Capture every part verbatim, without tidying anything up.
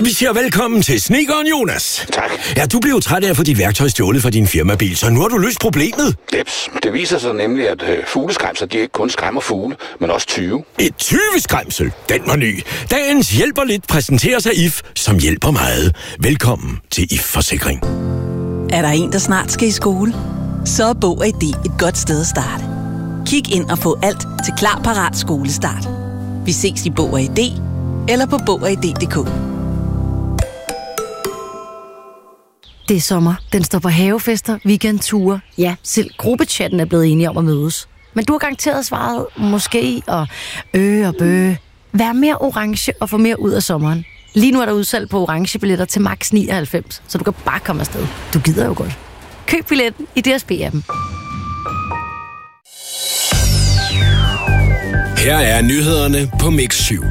Vi siger velkommen til snedkeren Jonas. Tak. Ja, du blev jo træt af at få dit værktøj stjålet fra din firmabil, så nu har du løst problemet. Jeps. Det viser sig nemlig, at øh, fugleskræmser, de ikke kun skræmmer fugle, men også tyve. Et tyveskræmsel, den var ny. Dagens hjælper lidt præsenteres af I F, som hjælper meget. Velkommen til I F-forsikring. Er der en, der snart skal i skole? Så er Bog og I D et godt sted at starte. Kig ind og få alt til Klar Parat Skolestart. Vi ses i Bog og I D eller på bog og i d punktum d k. Det er sommer. Den står på havefester, weekendture. Ja, selv gruppechatten er blevet enige om at mødes. Men du har garanteret svaret måske og øh og bøh. Vær mere orange og få mere ud af sommeren. Lige nu er der udsalg på orange billetter til max nioghalvfems, så du kan bare komme afsted. Du gider jo godt. Køb billetten i D S B-appen. Her er nyhederne på Mix syv.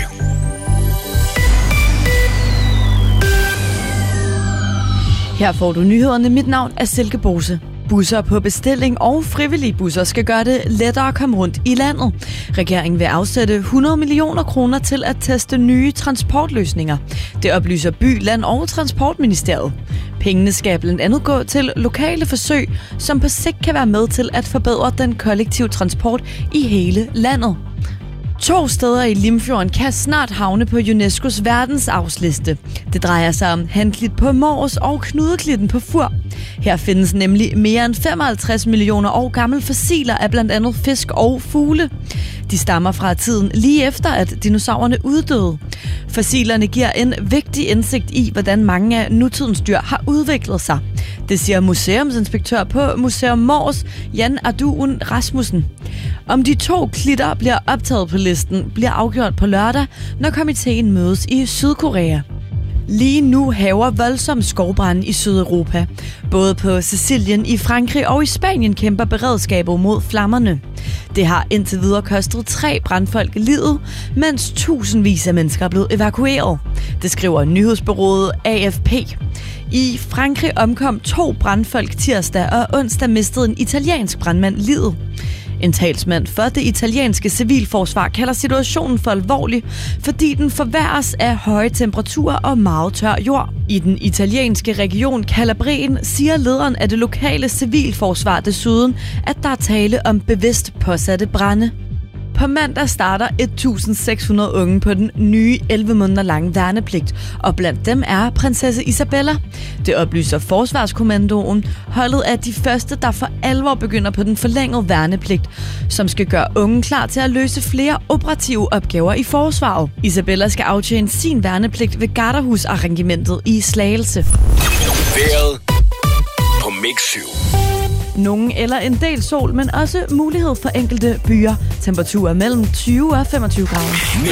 Her får du nyhederne. Mit navn er Silke Bose. Busser på bestilling og frivillige busser skal gøre det lettere at komme rundt i landet. Regeringen vil afsætte hundrede millioner kroner til at teste nye transportløsninger. Det oplyser By, Land og Transportministeriet. Pengene skal blandt andet gå til lokale forsøg, som på sigt kan være med til at forbedre den kollektive transport i hele landet. To steder i Limfjorden kan snart havne på UNESCO's verdensarvsliste. Det drejer sig om Handklit på Mors og Knudeklitten på Fur. Her findes nemlig mere end femoghalvtreds millioner år gamle fossiler af blandt andet fisk og fugle. De stammer fra tiden lige efter, at dinosaurerne uddøde. Fossilerne giver en vigtig indsigt i, hvordan mange af nutidens dyr har udviklet sig. Det siger museumsinspektør på Museum Mors, Jan Arduen Rasmussen. Om de to klitter bliver optaget på listen, bliver afgjort på lørdag, når komiteen mødes i Sydkorea. Lige nu hærger voldsom skovbrande i Sydeuropa. Både på Sicilien, i Frankrig og i Spanien kæmper beredskabet mod flammerne. Det har indtil videre kostet tre brandfolk livet, mens tusindvis af mennesker er blevet evakueret. Det skriver nyhedsbureauet A F P. I Frankrig omkom to brandfolk tirsdag, og onsdag mistede en italiensk brandmand livet. En talsmand for det italienske civilforsvar kalder situationen for alvorlig, fordi den forværres af høje temperaturer og meget tør jord. I den italienske region Calabrien siger lederen af det lokale civilforsvar desuden, at der er tale om bevidst påsatte brande. På mandag starter et tusind seks hundrede unge på den nye elleve måneder lange værnepligt, og blandt dem er prinsesse Isabella. Det oplyser Forsvarskommandoen. Holdet er de første, der for alvor begynder på den forlængede værnepligt, som skal gøre unge klar til at løse flere operative opgaver i forsvaret. Isabella skal aftjene sin værnepligt ved Garderhusarrangementet i Slagelse. Været på Mix syv. Nogen eller en del sol, men også mulighed for enkelte byer. Temperaturer mellem tyve og femogtyve grader.